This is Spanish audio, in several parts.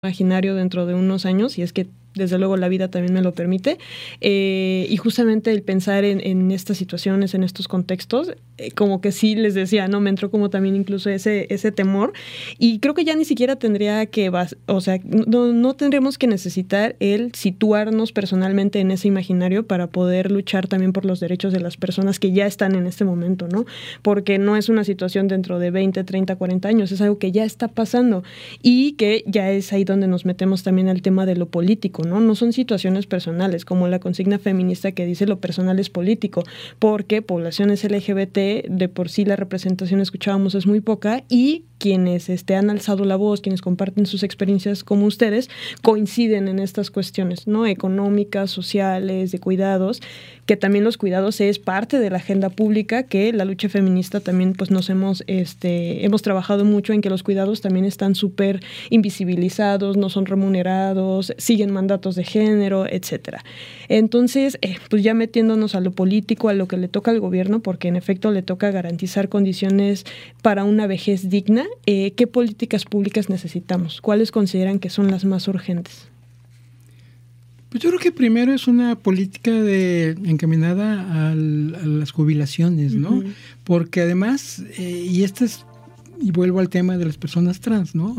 imaginario dentro de unos años, y es que desde luego la vida también me lo permite, y justamente el pensar en estas situaciones, en estos contextos, como que sí les decía, ¿no? Me entró como también incluso ese temor, y creo que ya ni siquiera tendría que, no tendríamos que necesitar el situarnos personalmente en ese imaginario para poder luchar también por los derechos de las personas que ya están en este momento, ¿no? Porque no es una situación dentro de 20, 30, 40 años, es algo que ya está pasando, y que ya es ahí donde nos metemos también al tema de lo político, ¿no? No son situaciones personales, como la consigna feminista que dice lo personal es político, porque poblaciones LGBT, de por sí la representación, escuchábamos, es muy poca, y quienes han alzado la voz, quienes comparten sus experiencias como ustedes, coinciden en estas cuestiones, ¿no? Económicas, sociales, de cuidados, que también los cuidados es parte de la agenda pública, que la lucha feminista también pues nos hemos trabajado mucho en que los cuidados también están súper invisibilizados, no son remunerados, siguen mandatos de género, etcétera. Entonces, pues ya metiéndonos a lo político, a lo que le toca al gobierno, porque en efecto le toca garantizar condiciones para una vejez digna, ¿qué políticas públicas necesitamos? ¿Cuáles consideran que son las más urgentes? Pues yo creo que primero es una política encaminada a las jubilaciones, ¿no? Uh-huh. Porque además, y vuelvo al tema de las personas trans, ¿no?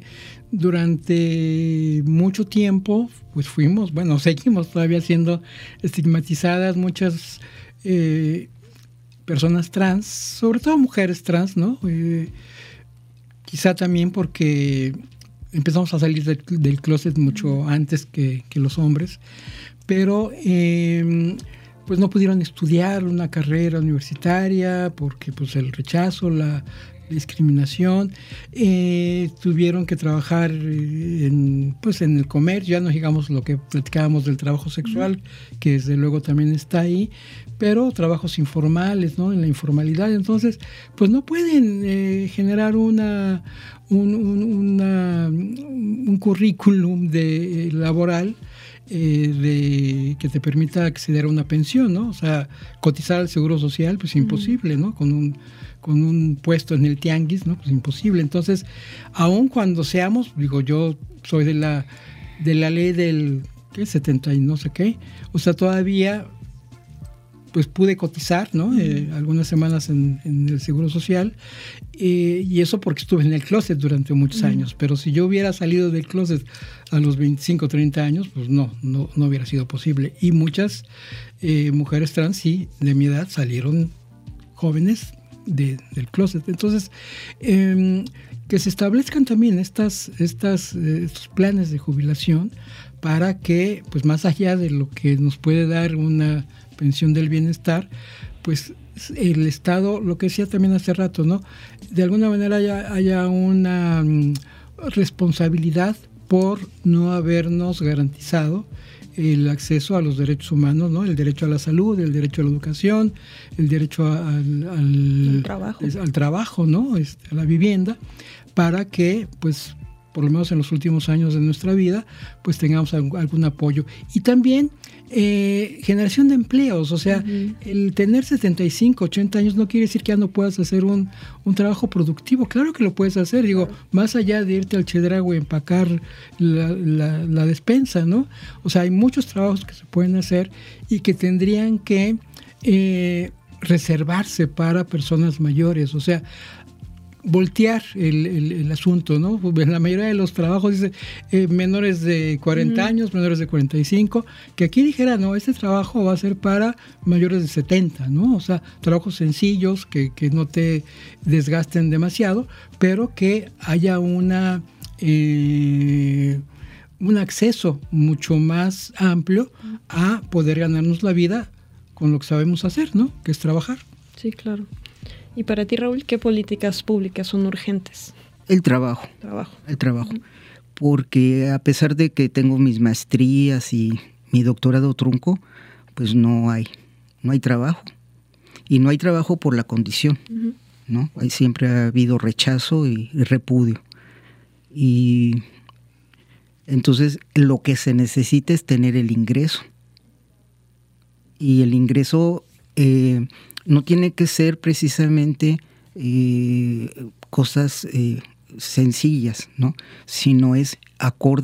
Durante mucho tiempo, pues seguimos todavía siendo estigmatizadas muchas personas trans, sobre todo mujeres trans, ¿no? Quizá también porque empezamos a salir del closet mucho antes que los hombres, pero pues no pudieron estudiar una carrera universitaria porque pues el rechazo, la discriminación, tuvieron que trabajar en el comercio, ya no digamos lo que platicábamos del trabajo sexual, que desde luego también está ahí, pero trabajos informales, ¿no? En la informalidad, entonces pues no pueden generar un currículum laboral que te permita acceder a una pensión, ¿no? O sea, cotizar al Seguro Social, pues imposible, ¿no? Con un puesto en el tianguis, ¿no? Pues imposible. Entonces, aun cuando seamos, yo soy de la ley del 70 y no sé qué, o sea, todavía pues pude cotizar, ¿no? Algunas semanas en el Seguro Social, y eso porque estuve en el closet durante muchos años, pero si yo hubiera salido del closet a los 25, 30 años, pues no hubiera sido posible. Y muchas mujeres trans, sí, de mi edad, salieron jóvenes del closet. Entonces, que se establezcan también estos planes de jubilación para que, pues más allá de lo que nos puede dar una pensión del bienestar, pues el Estado, lo que decía también hace rato, ¿no? De alguna manera haya una responsabilidad por no habernos garantizado el acceso a los derechos humanos, ¿no? El derecho a la salud, el derecho a la educación, el derecho al trabajo, ¿no? A la vivienda, para que, pues, por lo menos en los últimos años de nuestra vida, pues tengamos algún apoyo. Y también generación de empleos, o sea, el tener 75, 80 años no quiere decir que ya no puedas hacer un trabajo productivo. Claro que lo puedes hacer, más allá de irte al Chedraui a empacar la despensa, ¿no? O sea, hay muchos trabajos que se pueden hacer y que tendrían que reservarse para personas mayores, o sea, voltear el asunto, ¿no? En la mayoría de los trabajos dice menores de 40 años, menores de 45, que aquí dijera, no, este trabajo va a ser para mayores de 70, ¿no? O sea, trabajos sencillos que no te desgasten demasiado, pero que haya un acceso mucho más amplio a poder ganarnos la vida con lo que sabemos hacer, ¿no? Que es trabajar. Sí, claro. Y para ti, Raúl, ¿qué políticas públicas son urgentes? El trabajo. El trabajo. Porque a pesar de que tengo mis maestrías y mi doctorado trunco, pues no hay trabajo. Y no hay trabajo por la condición, ¿no? Siempre ha habido rechazo y repudio. Y entonces lo que se necesita es tener el ingreso. Y el ingreso no tiene que ser precisamente cosas sencillas, ¿no? Sino es acorde